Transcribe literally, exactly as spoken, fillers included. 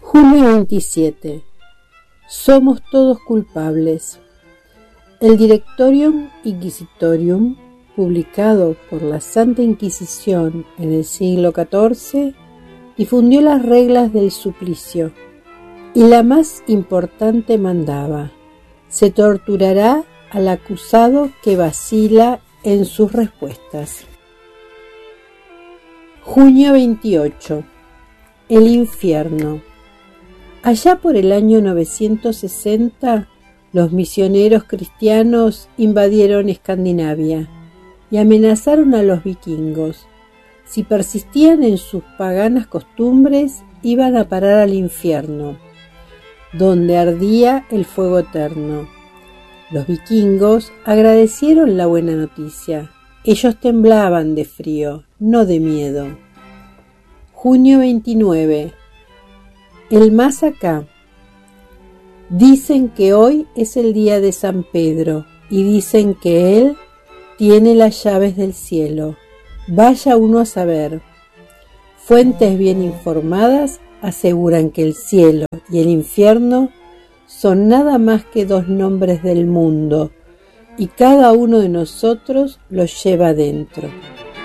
Junio veintisiete. Somos todos culpables. El Directorium Inquisitorium, publicado por la Santa Inquisición en el siglo catorce, difundió las reglas del suplicio, y la más importante mandaba: se torturará al acusado que vacila en sus respuestas. Junio veintiocho. El infierno. Allá por el año novecientos sesenta, los misioneros cristianos invadieron Escandinavia y amenazaron a los vikingos. Si persistían en sus paganas costumbres, iban a parar al infierno, donde ardía el fuego eterno. Los vikingos agradecieron la buena noticia. Ellos temblaban de frío, no de miedo. Junio veintinueve. El más acá. Dicen que hoy es el día de San Pedro y dicen que él tiene las llaves del cielo. Vaya uno a saber. Fuentes bien informadas aseguran que el cielo y el infierno son nada más que dos nombres del mundo y cada uno de nosotros los lleva dentro.